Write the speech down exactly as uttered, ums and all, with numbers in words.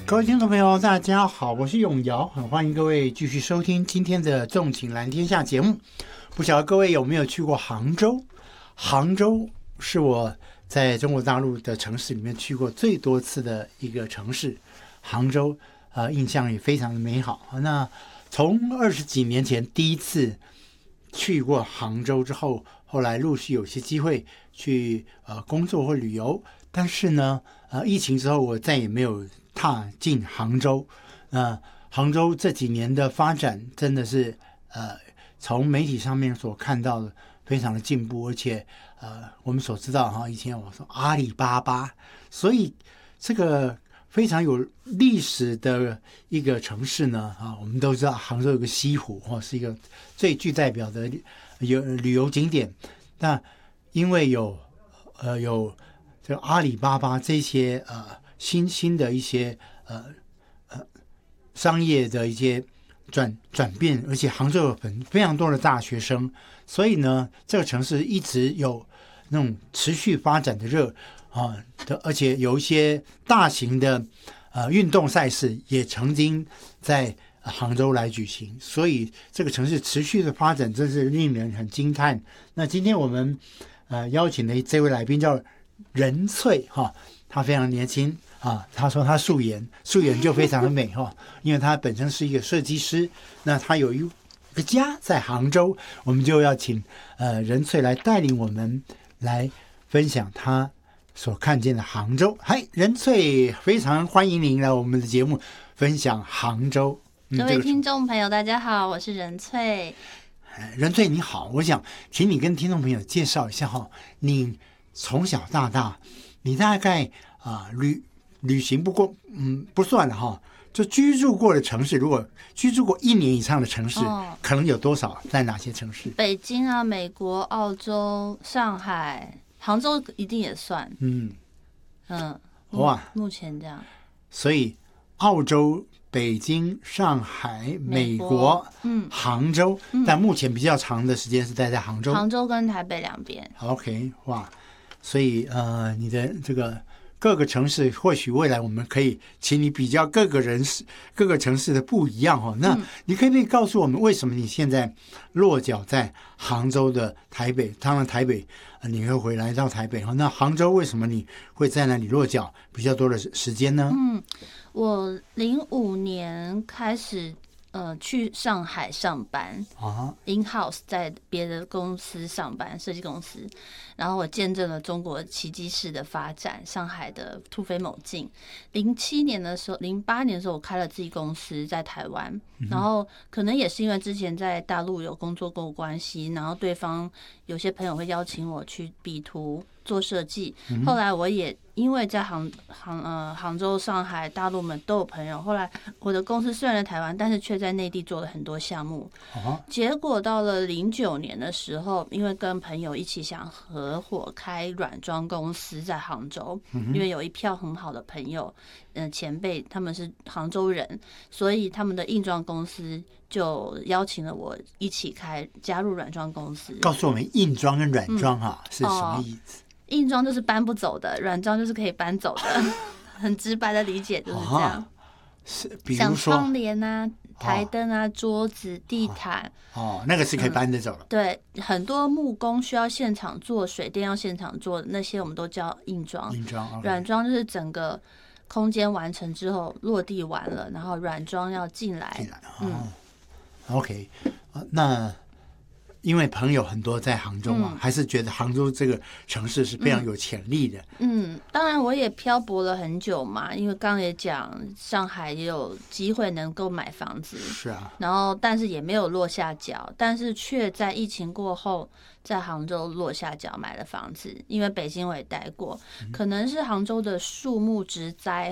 各位听众朋友大家好，我是永尧，很欢迎各位继续收听今天的纵情蓝天下节目。不晓得各位有没有去过杭州？杭州是我在中国大陆的城市里面去过最多次的一个城市。杭州呃，印象也非常的美好。那从二十几年前第一次去过杭州之后，后来陆续有些机会去呃工作或旅游，但是呢呃疫情之后我再也没有踏进杭州。呃杭州这几年的发展真的是呃从媒体上面所看到的非常的进步，而且呃我们所知道哈，以前我说阿里巴巴，所以这个非常有历史的一个城市呢啊，我们都知道杭州有个西湖哦，是一个最具代表的有旅游景点。那因为有呃有这个阿里巴巴这些呃新兴的一些呃呃商业的一些转转变，而且杭州有非常多的大学生，所以呢这个城市一直有那种持续发展的热啊，而且有一些大型的呃运动赛事也曾经在杭州来举行，所以这个城市持续的发展真是令人很惊叹。那今天我们呃邀请的这位来宾叫任翠哈，他非常年轻啊，他说他素颜，素颜就非常的美哈，因为他本身是一个设计师，那他有一个家在杭州，我们就要请呃任翠来带领我们来分享他所看见的杭州。嗨，任翠，非常欢迎您来我们的节目分享杭州。 嗯、各位听众朋友大家好，我是任翠。 任翠你好，我想请你跟听众朋友介绍一下哈，你从小到大，你大概啊、呃、旅旅行不过嗯不算了哈，就居住过的城市，如果居住过一年以上的城市，哦、可能有多少？在哪些城市？ 北京啊，美国、澳洲、上海、杭州一定也算。嗯嗯，哇，目前这样。 所以澳洲、北京、上海、美国、美国嗯、杭州、嗯，但目前比较长的时间是待在杭州。 杭州跟台北两边。 OK， 哇，所以呃，你的这个各个城市，或许未来我们可以请你比较各个人士、各个城市的不一样哦。那你可以不可以告诉我们，为什么你现在落脚在杭州的台北？当然台北、呃、你会回来到台北哦。那杭州为什么你会在那里落脚比较多的时间呢？ 嗯。我零五年开始呃去上海上班啊 ，in house 在别的公司上班，设计公司，然后我见证了中国奇迹式的发展，上海的突飞猛进。零七年的时候，零八年的时候，我开了自己公司在台湾，然后可能也是因为之前在大陆有工作过关系，然后对方有些朋友会邀请我去比图做设计，后来我也因为在杭杭呃杭州、上海、大陆们都有朋友，后来我的公司虽然在台湾，但是却在内地做了很多项目。Uh-huh. 结果到了零九年的时候，因为跟朋友一起想合伙开软装公司在杭州，嗯、因为有一票很好的朋友，嗯、呃、前辈他们是杭州人，所以他们的硬装公司就邀请了我一起开加入软装公司。 告诉我们硬装跟软装哈、嗯、是什么意思？哦， 硬装就是搬不走的，软装就是可以搬走的，很直白的理解就是这样。哦、 是比如说像窗帘啊、台灯啊、哦、桌子、地毯哦，那个是可以搬得走了、嗯。 对，很多木工需要现场做，水电要现场做的那些，我们都叫硬装。 硬装， okay. 软装就是整个空间完成之后落地完了，然后软装要进来。 进来，哦、嗯 ，OK， 那。因为朋友很多在杭州嘛、嗯，还是觉得杭州这个城市是非常有潜力的。 嗯，嗯当然我也漂泊了很久嘛，因为刚刚也讲上海也有机会能够买房子， 是啊， 然后但是也没有落下脚，但是却在疫情过后在杭州落下脚买了房子，因为北京我也待过，嗯、可能是杭州的树木植栽